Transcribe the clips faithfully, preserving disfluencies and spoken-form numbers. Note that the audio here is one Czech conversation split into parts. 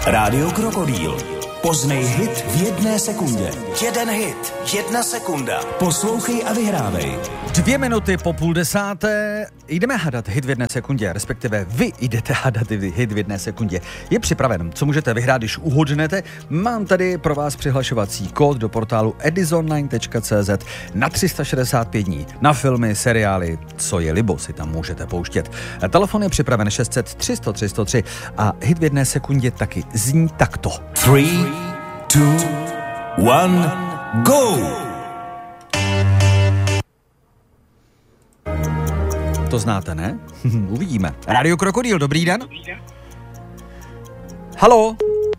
Rádio Krokodýl. Poznej hit v jedné sekundě. Jeden hit, jedna sekunda. Poslouchej a vyhrávej. Dvě minuty po půl desáté jdeme hadat hit v jedné sekundě, respektive vy jdete hadat hit v jedné sekundě. Je připraven, co můžete vyhrát, když uhodnete. Mám tady pro vás přihlašovací kód do portálu edisonline tečka cé zet na tři sta šedesát pět dní. Na filmy, seriály, co je libo, si tam můžete pouštět. Telefon je připraven šest set tři sta tři sta tři a hit v jedné sekundě taky zní takto. Three, two, one, go! To znáte, ne? Uvidíme. Rádio Krokodýl, dobrý den. Haló?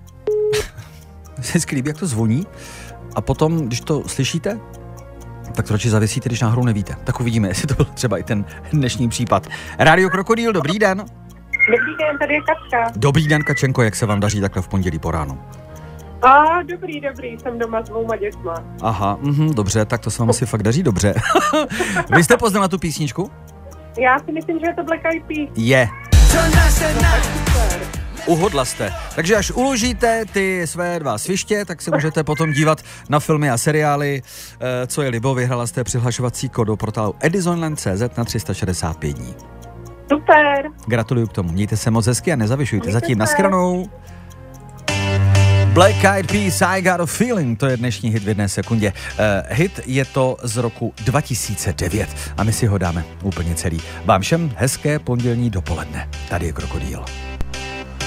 Se sklíbí, jak to zvoní. A potom, když to slyšíte, tak to radši zavěsíte, když náhodou nevíte. Tak uvidíme, jestli to byl třeba i ten dnešní případ. Rádio Krokodýl, dobrý den. Dobrý den, tady je Kačka. Dobrý den, Kačenko, jak se vám daří takhle v pondělí po ránu? A dobrý, dobrý, jsem doma s dvouma dětma. Aha, mhm, dobře, tak to se vám asi fakt daří dobře. Vy jste poznala tu písničku? Já si myslím, že je to Black Eyed Peas. Je. No, Uhodla jste. Takže až uložíte ty své dva sviště, tak se můžete potom dívat na filmy a seriály. E, co je libo, vyhrala jste přihlašovací kód do portálu edisonline tečka cé zet na tři sta šedesát pět dní. Super. Gratuluju k tomu. Mějte se moc hezky a nezavyšujte. Mějte Zatím se. nashledanou. Black Eyed Peas, I Got a Feeling, to je dnešní hit v jedné sekundě. Uh, hit je to z roku dva tisíce devět a my si ho dáme úplně celý. Vám všem hezké pondělní dopoledne. Tady je Krokodýl.